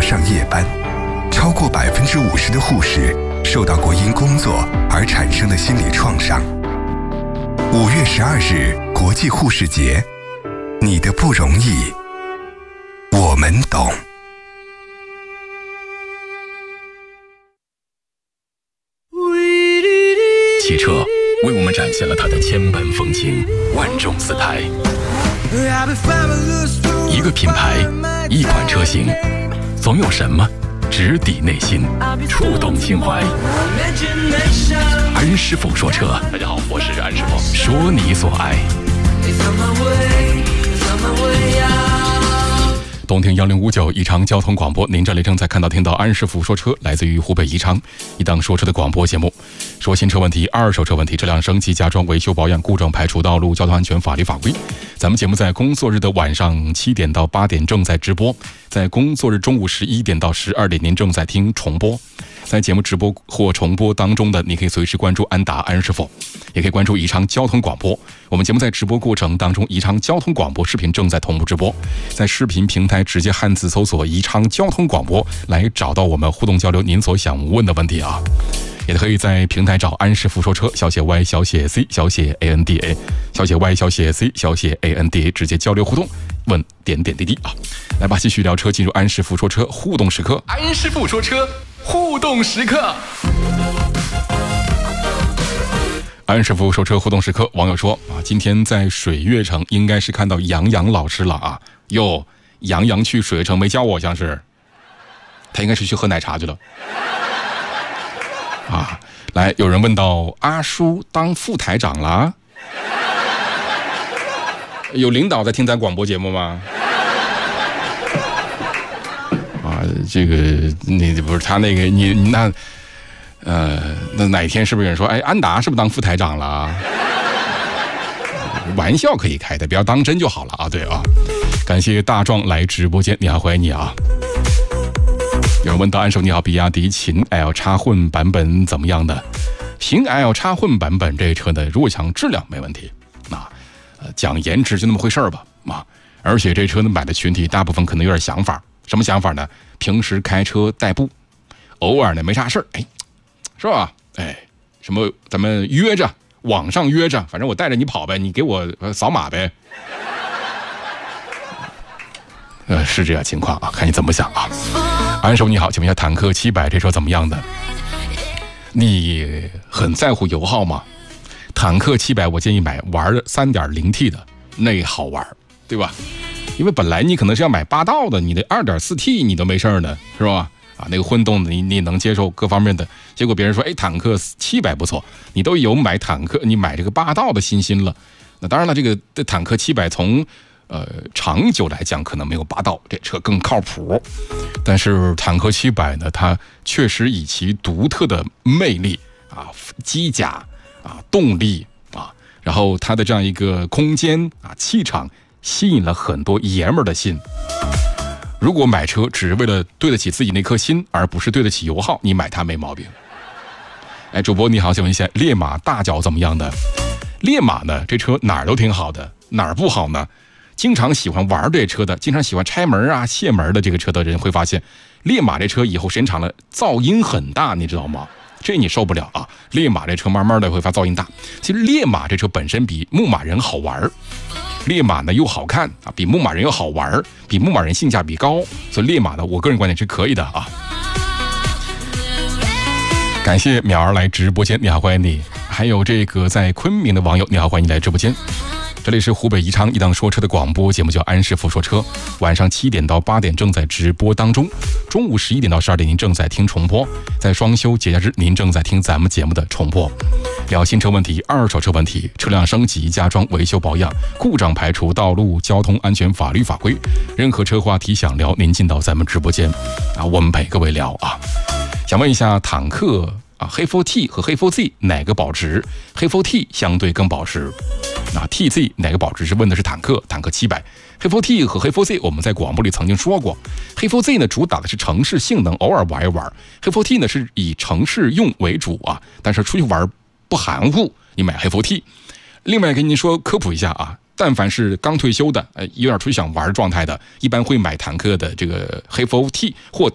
上夜班，超过50%的护士受到过因工作而产生的心理创伤。5月12日国际护士节，你的不容易，我们懂。 汽车为我们展现了它的千般风情，万种姿态。一个品牌，一款车型，总有什么直抵内心，触动心怀。安师傅说车，大家好，我是安师傅，说你所爱。动听1059宜昌交通广播，您这里正在听到安师傅说车，来自于湖北宜昌一档说车的广播节目，说新车问题、二手车问题、车辆升级、加装、维修保养、故障排除、道路交通安全、法律法规。咱们节目在工作日的晚上7点到8点正在直播，在工作日中午11点到12点您正在听重播。在节目直播或重播当中的，你可以随时关注安达安师傅，也可以关注宜昌交通广播。我们节目在直播过程当中，宜昌交通广播视频正在同步直播，在视频平台直接汉字搜索宜昌交通广播来找到我们互动交流您所想问的问题啊。也可以在平台找安师傅说车，小写 Y 小写 C 小写 ANDA， 小写 Y 小写 C 小写 ANDA， 直接交流互动问点点滴滴啊。来吧，继续聊车，进入安师傅说车互动时刻。安师傅说车互动时刻。安师傅说车互动时刻，网友说啊，今天在水悦城应该是看到杨洋老师了啊。哟，杨洋去水悦城没教我，像是他应该是去喝奶茶去了啊。来，有人问到阿叔当副台长了，有领导在听咱广播节目吗？啊，这个你不是他那个你那哪天是不是有人说，哎，安达是不是当副台长了？玩笑可以开的，不要当真就好了啊。对啊，感谢大壮来直播间，你好，欢迎你啊。有人问到安手你好，比亚迪秦 L 插混版本怎么样的？秦 L 插混版本这车呢，如果讲质量没问题，讲颜值就那么回事吧啊。而且这车呢买的群体大部分可能有点想法，什么想法呢？平时开车代步，偶尔呢没啥事儿，哎，是吧？哎，什么咱们约着网上约着，反正我带着你跑呗，你给我扫码呗。是这样情况啊，看你怎么想啊。安手你好，请问一下坦克700这车怎么样的？你很在乎油耗吗？坦克700我建议买玩 3.0T 的，那好玩，对吧？因为本来你可能是要买霸道的，你的 2.4T 你都没事呢，是吧？啊，那个混动的你能接受各方面的，结果别人说，哎，坦克700不错，你都有买坦克，你买这个霸道的新心了。那当然了，这个坦克700从长久来讲可能没有霸道这车更靠谱，但是坦克700呢，它确实以其独特的魅力啊、机甲啊、动力啊，然后它的这样一个空间啊、气场，吸引了很多爷们儿的心。如果买车只是为了对得起自己那颗心，而不是对得起油耗，你买它没毛病。哎，主播你好，请问一下烈马大脚怎么样的？烈马呢，这车哪儿都挺好的，哪儿不好呢？经常喜欢玩这车的，经常喜欢拆门啊、卸门的这个车的人会发现，烈马这车以后时间长了噪音很大，你知道吗？这你受不了啊！烈马这车慢慢的会发噪音大。其实烈马这车本身比牧马人好玩，烈马呢又好看啊，比牧马人又好玩，比牧马人性价比高，所以烈马呢，我个人观点是可以的啊。感谢淼儿来直播间，你好，欢迎你。还有这个在昆明的网友，你好，欢迎你来直播间。这里是湖北宜昌一档说车的广播节目，叫安师傅说车，晚上7点到8点正在直播当中，中午11点到12点您正在听重播，在双休节假日您正在听咱们节目的重播，聊新车问题、二手车问题、车辆升级、加装、维修保养、故障排除、道路交通安全、法律法规，任何车话题想聊，您进到咱们直播间啊，我们陪各位聊啊。想问一下坦克啊，黑 4T 和黑 4Z 哪个保值？黑 4T 相对更保值。TZ 哪个保值是问的是坦克700，黑 4T 和黑 4Z 我们在广播里曾经说过，黑 4Z 呢主打的是城市性能，偶尔玩一玩，黑 4T 呢是以城市用为主啊，但是出去玩不含糊，你买黑 4T。另外跟您说科普一下啊，但凡是刚退休的，有点出去想玩状态的，一般会买坦克的这个黑 4T 或